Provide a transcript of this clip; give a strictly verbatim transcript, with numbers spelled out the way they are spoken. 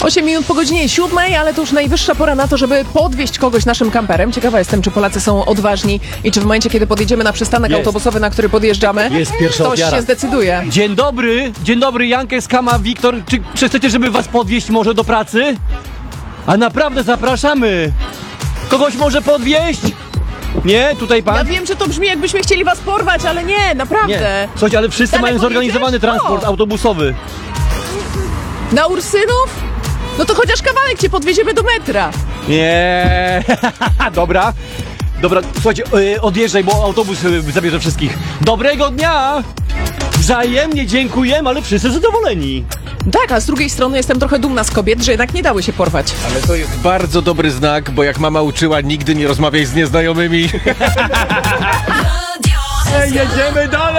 osiem minut po godzinie siódmej, ale to już najwyższa pora na to, żeby podwieźć kogoś naszym kamperem. Ciekawa jestem, czy Polacy są odważni i czy w momencie, kiedy podjedziemy na przystanek Jest. autobusowy, na który podjeżdżamy, Jest pierwsza ktoś ofiara. się zdecyduje. Dzień dobry, dzień dobry, Jankę, Skama, Wiktor. Czy, czy chcecie, żeby was podwieźć może do pracy? A naprawdę zapraszamy. Kogoś może podwieźć? Nie? Tutaj pan? Ja wiem, że to brzmi, jakbyśmy chcieli was porwać, ale nie, naprawdę. Nie. Słuchajcie, ale wszyscy Dalej mają zorganizowany pojedziesz? transport O! autobusowy. Na Ursynów? No to chociaż kawałek cię podwieziemy do metra. Nie. Dobra. Dobra, słuchajcie, yy, odjeżdżaj, bo autobus yy, zabierze wszystkich. Dobrego dnia! Wzajemnie dziękujemy, ale wszyscy zadowoleni. Tak, a z drugiej strony jestem trochę dumna z kobiet, że jednak nie dały się porwać. Ale to jest bardzo dobry znak, bo jak mama uczyła, nigdy nie rozmawiaj z nieznajomymi. Ej, jedziemy dalej!